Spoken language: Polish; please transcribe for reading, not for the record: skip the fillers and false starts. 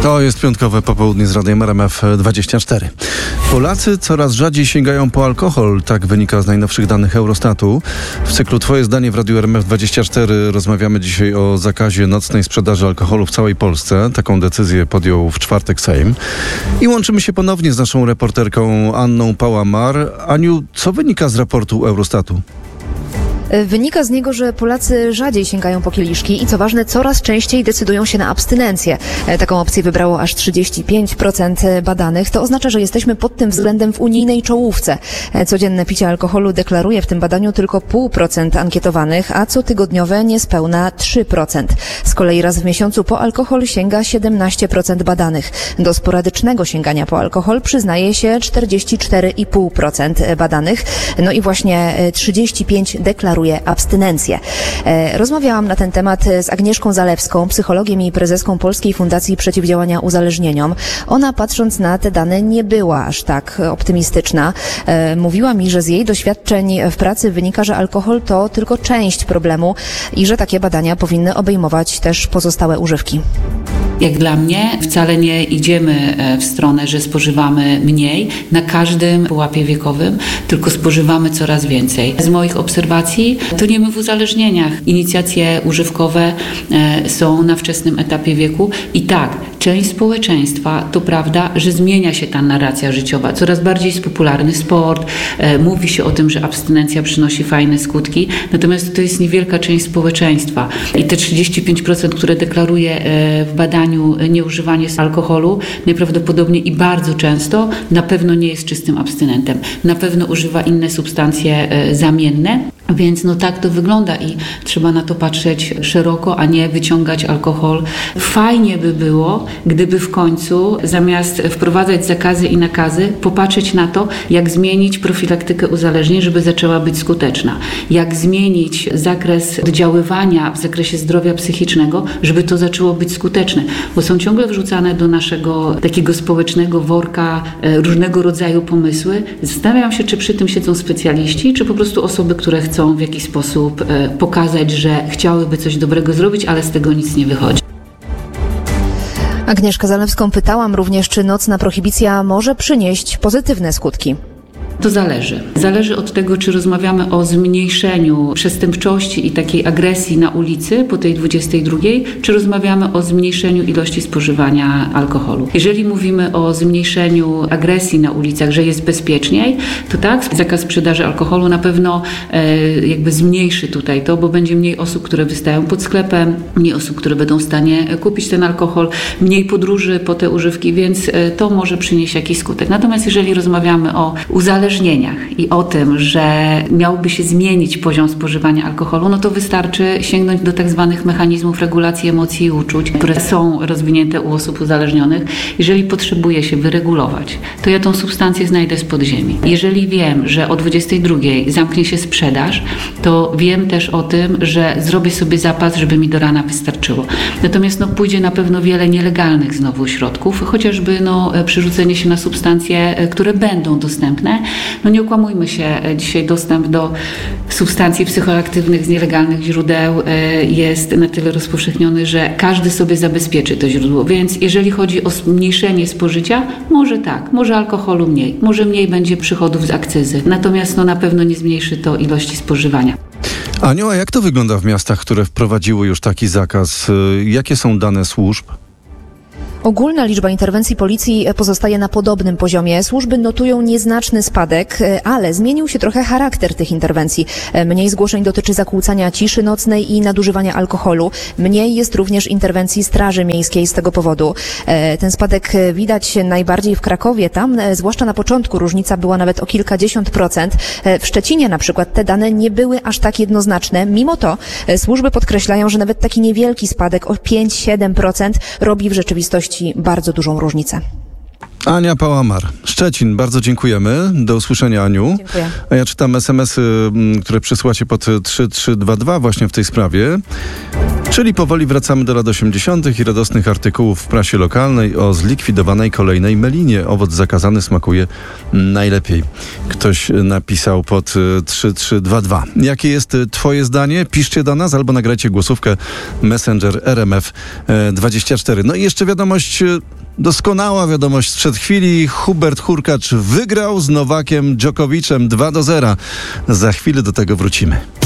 To jest piątkowe popołudnie z Radiem RMF24. Polacy coraz rzadziej sięgają po alkohol, tak wynika z najnowszych danych Eurostatu. W cyklu Twoje zdanie w Radiu RMF24 rozmawiamy dzisiaj o zakazie nocnej sprzedaży alkoholu w całej Polsce. Taką decyzję podjął w czwartek Sejm. I łączymy się ponownie z naszą reporterką Anną Pałamar. Aniu, co wynika z raportu Eurostatu? Wynika z niego, że Polacy rzadziej sięgają po kieliszki i co ważne, coraz częściej decydują się na abstynencję. Taką opcję wybrało aż 35% badanych. To oznacza, że jesteśmy pod tym względem w unijnej czołówce. Codzienne picie alkoholu deklaruje w tym badaniu tylko 0,5% ankietowanych, a cotygodniowe niespełna 3%. Z kolei raz w miesiącu po alkohol sięga 17% badanych. Do sporadycznego sięgania po alkohol przyznaje się 44,5% badanych. No i właśnie 35% deklaruje abstynencję. Rozmawiałam na ten temat z Agnieszką Zalewską, psychologiem i prezeską Polskiej Fundacji Przeciwdziałania Uzależnieniom. Ona, patrząc na te dane, nie była aż tak optymistyczna. Mówiła mi, że z jej doświadczeń w pracy wynika, że alkohol to tylko część problemu i że takie badania powinny obejmować też pozostałe używki. Jak dla mnie wcale nie idziemy w stronę, że spożywamy mniej na każdym pułapie wiekowym, tylko spożywamy coraz więcej. Z moich obserwacji toniemy w uzależnieniach. Inicjacje używkowe są na wczesnym etapie wieku i tak, część społeczeństwa, to prawda, że zmienia się ta narracja życiowa. Coraz bardziej jest popularny sport, mówi się o tym, że abstynencja przynosi fajne skutki, natomiast to jest niewielka część społeczeństwa. I te 35%, które deklaruje w badaniu nieużywanie alkoholu, najprawdopodobniej i bardzo często na pewno nie jest czystym abstynentem. Na pewno używa inne substancje zamienne. Więc tak to wygląda i trzeba na to patrzeć szeroko, a nie wyciągać alkohol. Fajnie by było, gdyby w końcu zamiast wprowadzać zakazy i nakazy, popatrzeć na to, jak zmienić profilaktykę uzależnień, żeby zaczęła być skuteczna. Jak zmienić zakres oddziaływania w zakresie zdrowia psychicznego, żeby to zaczęło być skuteczne. Bo są ciągle wrzucane do naszego takiego społecznego worka różnego rodzaju pomysły. Zastanawiam się, czy przy tym siedzą specjaliści, czy po prostu osoby, które chcą w jakiś sposób pokazać, że chciałyby coś dobrego zrobić, ale z tego nic nie wychodzi. Agnieszkę Zalewską pytałam również, czy nocna prohibicja może przynieść pozytywne skutki. To zależy. Zależy od tego, czy rozmawiamy o zmniejszeniu przestępczości i takiej agresji na ulicy po tej 22, czy rozmawiamy o zmniejszeniu ilości spożywania alkoholu. Jeżeli mówimy o zmniejszeniu agresji na ulicach, że jest bezpieczniej, to tak, zakaz sprzedaży alkoholu na pewno jakby zmniejszy tutaj to, bo będzie mniej osób, które wystają pod sklepem, mniej osób, które będą w stanie kupić ten alkohol, mniej podróży po te używki, więc to może przynieść jakiś skutek. Natomiast jeżeli rozmawiamy o uzależnieniach i o tym, że miałby się zmienić poziom spożywania alkoholu, to wystarczy sięgnąć do tak zwanych mechanizmów regulacji emocji i uczuć, które są rozwinięte u osób uzależnionych. Jeżeli potrzebuję się wyregulować, to ja tą substancję znajdę spod ziemi. Jeżeli wiem, że o 22 zamknie się sprzedaż, to wiem też o tym, że zrobię sobie zapas, żeby mi do rana wystarczyło. Natomiast pójdzie na pewno wiele nielegalnych znowu środków, chociażby przerzucenie się na substancje, które będą dostępne. Nie okłamujmy się, dzisiaj dostęp do substancji psychoaktywnych z nielegalnych źródeł jest na tyle rozpowszechniony, że każdy sobie zabezpieczy to źródło. Więc jeżeli chodzi o zmniejszenie spożycia, może tak, może alkoholu mniej, może mniej będzie przychodów z akcyzy. Natomiast na pewno nie zmniejszy to ilości spożywania. Aniu, a jak to wygląda w miastach, które wprowadziły już taki zakaz? Jakie są dane służb? Ogólna liczba interwencji policji pozostaje na podobnym poziomie. Służby notują nieznaczny spadek, ale zmienił się trochę charakter tych interwencji. Mniej zgłoszeń dotyczy zakłócania ciszy nocnej i nadużywania alkoholu. Mniej jest również interwencji Straży Miejskiej z tego powodu. Ten spadek widać najbardziej w Krakowie. Tam, zwłaszcza na początku, różnica była nawet o kilkadziesiąt procent. W Szczecinie na przykład te dane nie były aż tak jednoznaczne. Mimo to służby podkreślają, że nawet taki niewielki spadek o 5-7% robi w rzeczywistości bardzo dużą różnicę. Ania Pałamar, Szczecin, bardzo dziękujemy. Do usłyszenia, Aniu. Dziękuję. A ja czytam SMS-y, które przysłacie pod 3322 właśnie w tej sprawie. Czyli powoli wracamy do lat 80. i radosnych artykułów w prasie lokalnej o zlikwidowanej kolejnej melinie. Owoc zakazany smakuje najlepiej. Ktoś napisał pod 3322. Jakie jest twoje zdanie? Piszcie do nas albo nagrajcie głosówkę Messenger RMF24. No i jeszcze wiadomość, doskonała wiadomość sprzed chwili. Hubert Hurkacz wygrał z Nowakiem Dżokowiczem 2-0. Za chwilę do tego wrócimy.